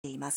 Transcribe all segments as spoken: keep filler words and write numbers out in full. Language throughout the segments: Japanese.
います。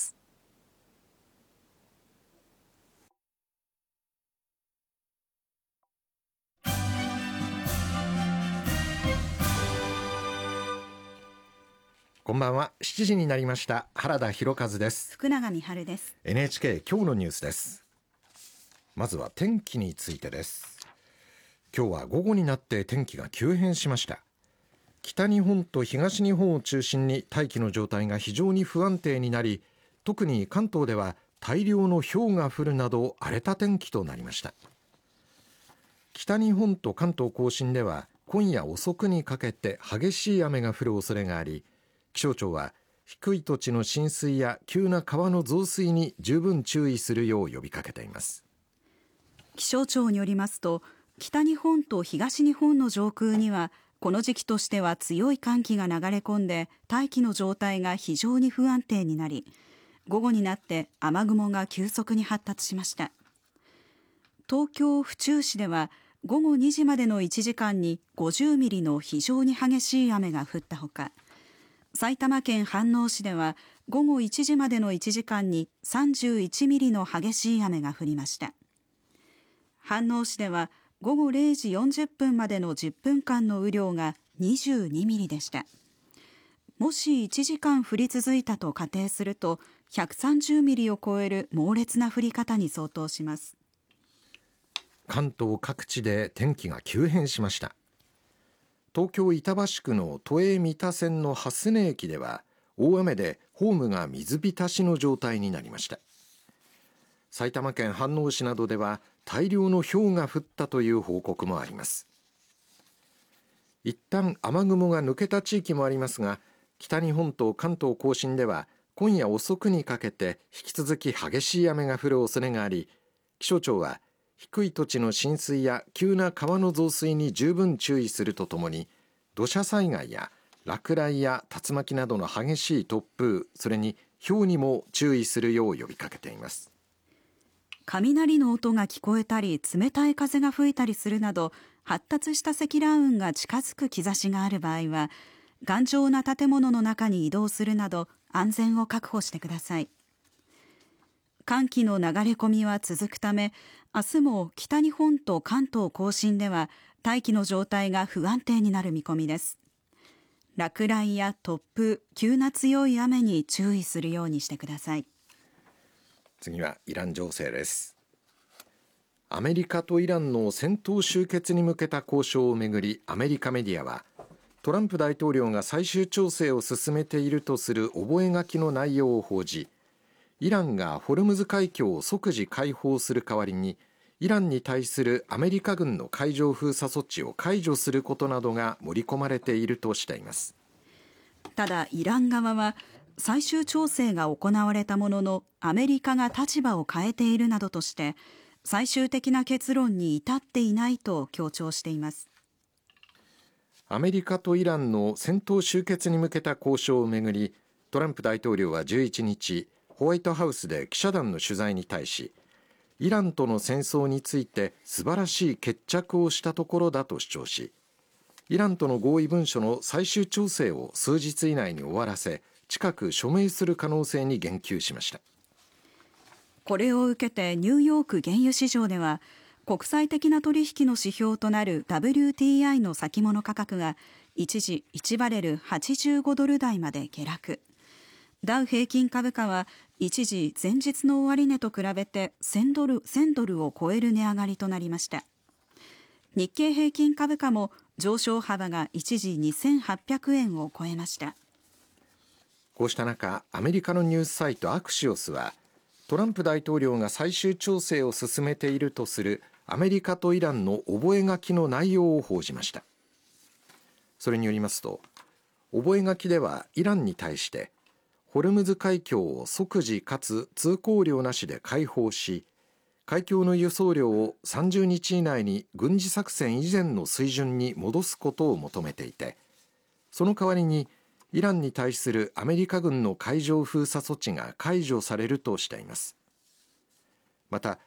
こんばんは。しちじになりました。原田博和です。 福永美春です。 エヌエイチケー 今日のニュースです。まずは天気についてです。今日は午後になって天気が急変しました。北日本と東日本を中心に大気の状態が非常に不安定になり、特に関東では大量の氷が降るなど荒れた天気となりました。北日本と関東甲信では今夜遅くにかけて激しい雨が降る恐れがあり、気象庁は低い土地の浸水や急な川の増水に十分注意するよう呼びかけています。 気象庁によりますと、北日本と東日本の上空にはこの時期としては強い寒気が流れ込んで、大気の状態が非常に不安定になり、午後になって雨雲が急速に発達しました。東京府中市では午後にじまでのいちじかんにごじゅうミリの非常に激しい雨が降ったほか、埼玉県飯能市では午後いちじまでのいちじかんにさんじゅういちミリの激しい雨が降りました。飯能市では午後れいじよんじゅっぷんまでのじゅっぷんかんの雨量がにじゅうにミリでした。もしいちじかん降り続いたと仮定するとひゃくさんじゅうミリを超える猛烈な降り方に相当します。 関東各地で天気が急変しました。東京板橋区の都営三田線の蓮根駅では大雨でホームが水浸しの状態になりました。埼玉県飯能市などでは大量の氷が降ったという報告もあります。一旦雨雲が抜けた地域もありますが、北日本と関東甲信では今夜遅くにかけて引き続き激しい雨が降る恐れがあり、気象庁は低い土地の浸水や急な川の増水に十分注意するとともに、土砂災害や落雷や竜巻などの激しい突風、それに雹にも注意するよう呼びかけています。 雷の音が聞こえたり、冷たい風が吹いたりするなど、発達した積乱雲が近づく兆しがある場合は、頑丈な建物の中に移動するなど安全を確保してください。寒気の流れ込みは続くため、明日も北日本と関東甲信では大気の状態が不安定になる見込みです。落雷や突風、急な強い雨に注意するようにしてください。 次はイラン情勢です。アメリカとイランの戦闘終結に向けた交渉をめぐり、アメリカメディアはトランプ大統領が最終調整を進めているとする覚書の内容を報じ、イランがホルムズ海峡を即時開放する代わりにイランに対するアメリカ軍の海上封鎖措置を解除することなどが盛り込まれているとしています。 ただイラン側は最終調整が行われたもののアメリカが立場を変えているなどとして最終的な結論に至っていないと強調しています。 アメリカとイランの戦闘終結に向けた交渉をめぐり、トランプ大統領はじゅういちにちホワイトハウスで記者団の取材に対し、イランとの戦争について素晴らしい決着をしたところだと主張し、イランとの合意文書の最終調整を数日以内に終わらせ、近く署名する可能性に言及しました。 これを受けてニューヨーク原油市場では国際的な取引の指標となる ダブリューティーアイ の先物価格が一時いちバレルはちじゅうごドル台まで下落。ダウ平均株価は一時前日の終値と比べてせんドル、せんドルを超える値上がりとなりました。日経平均株価も上昇幅が一時にせんはっぴゃくえんを超えました。 こうした中、アメリカのニュースサイトアクシオスはトランプ大統領が最終調整を進めているとするアメリカとイランの覚書の内容を報じました。それによりますと、覚書ではイランに対してホルムズ海峡を即時かつ通行料なしで開放し、海峡の輸送量をさんじゅうにち以内に軍事作戦以前の水準に戻すことを求めていて、その代わりにイランに対するアメリカ軍の海上封鎖措置が解除されるとしています。また